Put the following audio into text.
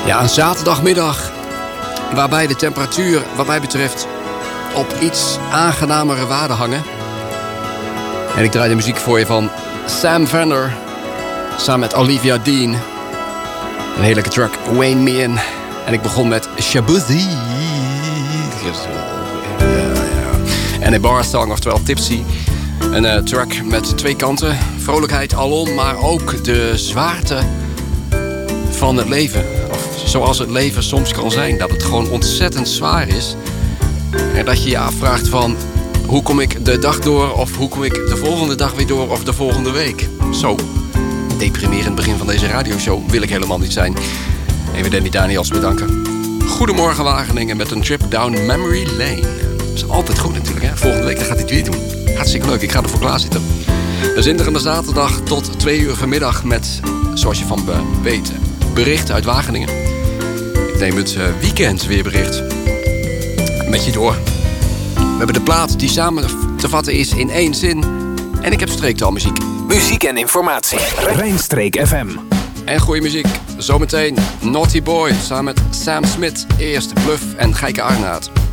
Ja, een zaterdagmiddag waarbij de temperatuur, wat mij betreft, op iets aangenamere waarde hangen. En ik draai de muziek voor je van Sam Fender samen met Olivia Dean. Een heerlijke track, Wayne Me In. En ik begon met Shabuzi. En A Bar Song, oftewel Tipsy. Een track met twee kanten. Vrolijkheid alom, maar ook de zwaarte van het leven. Of zoals het leven soms kan zijn. Dat het gewoon ontzettend zwaar is. En dat je je afvraagt van, hoe kom ik de dag door? Of hoe kom ik de volgende dag weer door? Of de volgende week? Zo deprimerend begin van deze radioshow wil ik helemaal niet zijn. Even Danny Daniels bedanken. Goedemorgen Wageningen met een trip down memory lane. Dat is altijd goed natuurlijk, hè? Volgende week dan gaat hij het weer doen. Hartstikke leuk, ik ga ervoor klaarzitten. Een zinderende zaterdag tot 2 uur vanmiddag met, zoals je van weet, bericht uit Wageningen. Ik neem het weekendweerbericht met je door. We hebben de plaat die samen te vatten is in 1 zin. En ik heb streektaalmuziek. Muziek en informatie. Rijnstreek FM. En goede muziek. Zometeen Naughty Boy samen met Sam Smith. Eerst Bluff en Geike Arnaert.